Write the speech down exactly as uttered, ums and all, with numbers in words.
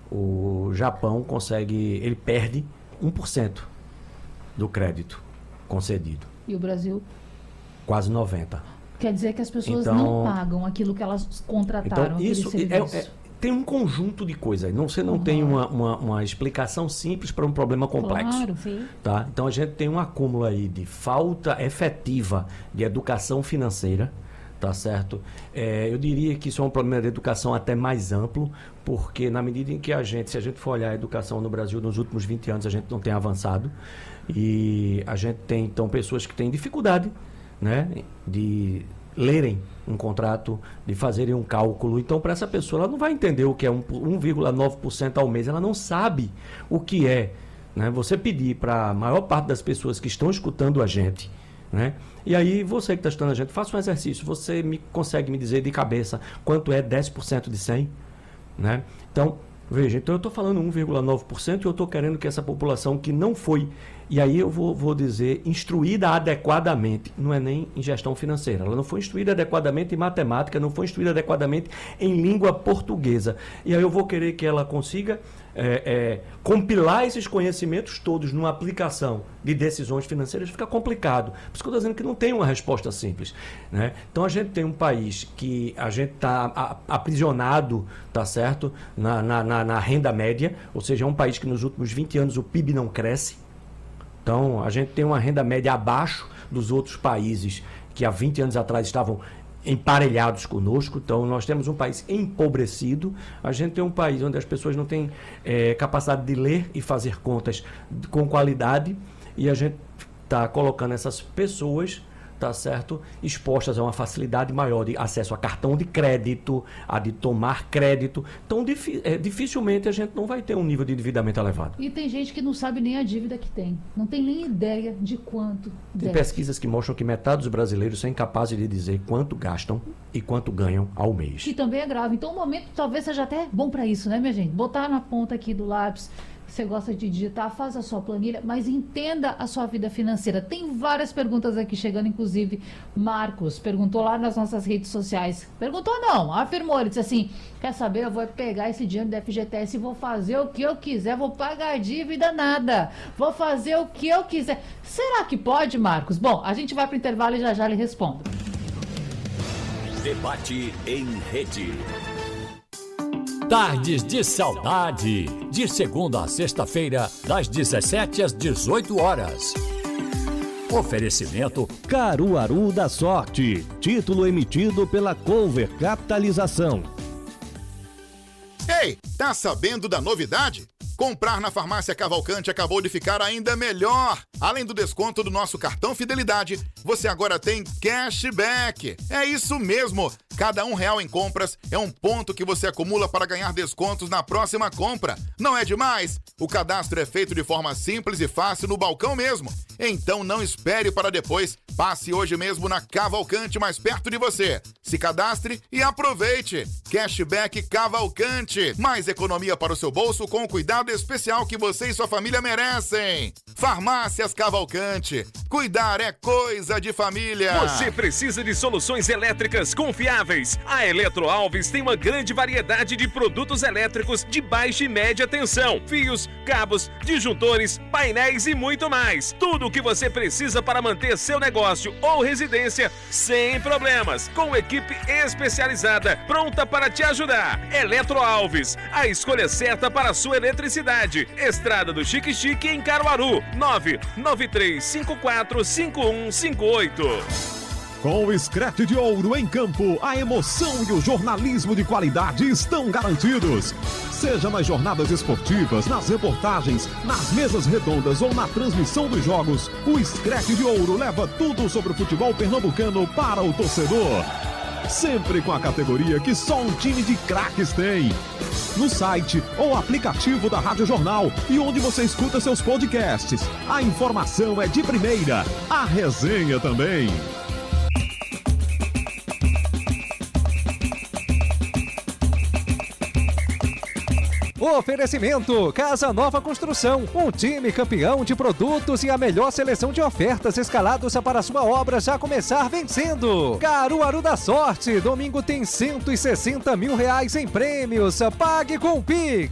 O Japão consegue, ele perde um por cento do crédito concedido. E o Brasil? Quase noventa por cento. Quer dizer que as pessoas então, não pagam aquilo que elas contrataram. Então, isso é, é, tem um conjunto de coisas. Não, você não uhum. tem uma, uma, uma explicação simples para um problema complexo. Claro, sim. Tá? Então, a gente tem um acúmulo aí de falta efetiva de educação financeira. Tá certo? É, eu diria que isso é um problema de educação até mais amplo, porque na medida em que a gente, se a gente for olhar a educação no Brasil nos últimos vinte anos, a gente não tem avançado. E a gente tem, então, pessoas que têm dificuldade, né, de lerem um contrato, de fazerem um cálculo. Então, para essa pessoa, ela não vai entender o que é um vírgula nove por cento ao mês, ela não sabe o que é, né? Você pedir para a maior parte das pessoas que estão escutando a gente, né? E aí, você que está escutando a gente, faça um exercício, você me, consegue me dizer de cabeça quanto é dez por cento de cem? Né? Então, veja, então eu estou falando um vírgula nove por cento e eu estou querendo que essa população que não foi, e aí eu vou, vou dizer, instruída adequadamente, não é nem em gestão financeira, ela não foi instruída adequadamente em matemática, não foi instruída adequadamente em língua portuguesa. E aí eu vou querer que ela consiga é, é, compilar esses conhecimentos todos numa aplicação de decisões financeiras, fica complicado. Por isso que eu estou dizendo que não tem uma resposta simples, né? Então a gente tem um país que a gente está aprisionado, tá certo, na, na, na, na renda média, ou seja, é um país que nos últimos vinte anos o P I B não cresce. Então, a gente tem uma renda média abaixo dos outros países que há vinte anos atrás estavam emparelhados conosco. Então, nós temos um país empobrecido. A gente tem um país onde as pessoas não têm é, capacidade de ler e fazer contas com qualidade. E a gente está colocando essas pessoas, tá certo, expostas a uma facilidade maior de acesso a cartão de crédito, a de tomar crédito. Então, difi- é, dificilmente a gente não vai ter um nível de endividamento elevado. E tem gente que não sabe nem a dívida que tem. Não tem nem ideia de quanto Tem deve. pesquisas que mostram que metade dos brasileiros são incapazes de dizer quanto gastam e quanto ganham ao mês. Que também é grave. Então, o momento talvez seja até bom para isso, né, minha gente? Botar na ponta aqui do lápis. Você gosta de digitar, faz a sua planilha, mas entenda a sua vida financeira. Tem várias perguntas aqui chegando, inclusive Marcos perguntou lá nas nossas redes sociais. Perguntou não, afirmou, ele disse assim, quer saber, eu vou pegar esse dinheiro do F G T S e vou fazer o que eu quiser, vou pagar dívida nada, vou fazer o que eu quiser. Será que pode, Marcos? Bom, a gente vai para o intervalo e já já lhe respondo. Debate em rede. Tardes de Saudade, de segunda a sexta-feira, das dezessete às dezoito horas. Oferecimento Caruaru da Sorte, título emitido pela Cover Capitalização. Ei, tá sabendo da novidade? Comprar na Farmácia Cavalcante acabou de ficar ainda melhor. Além do desconto do nosso cartão Fidelidade, você agora tem cashback. É isso mesmo. Cada um real em compras é um ponto que você acumula para ganhar descontos na próxima compra. Não é demais? O cadastro é feito de forma simples e fácil no balcão mesmo. Então não espere para depois. Passe hoje mesmo na Cavalcante mais perto de você. Se cadastre e aproveite. Cashback Cavalcante. Mais economia para o seu bolso com o cuidado especial que você e sua família merecem. Farmácias Cavalcante. Cuidar é coisa de família. Você precisa de soluções elétricas confiáveis. A Eletro Alves tem uma grande variedade de produtos elétricos de baixa e média tensão. Fios, cabos, disjuntores, painéis e muito mais. Tudo o que você precisa para manter seu negócio ou residência sem problemas. Com equipe especializada pronta para te ajudar. Eletro Alves, a escolha certa para a sua eletricidade. Estrada do Chique Chique em Caruaru. nove nove três cinco quatro cinco um cinco oito. Com o Scratch de Ouro em campo, a emoção e o jornalismo de qualidade estão garantidos. Seja nas jornadas esportivas, nas reportagens, nas mesas redondas ou na transmissão dos jogos, o Scratch de Ouro leva tudo sobre o futebol pernambucano para o torcedor. Sempre com a categoria que só um time de craques tem. No site ou aplicativo da Rádio Jornal e onde você escuta seus podcasts. A informação é de primeira, a resenha também. Oferecimento Casa Nova Construção, um time campeão de produtos e a melhor seleção de ofertas escalados para sua obra já começar vencendo. Caruaru da Sorte, domingo tem cento e sessenta mil reais em prêmios, pague com Pix.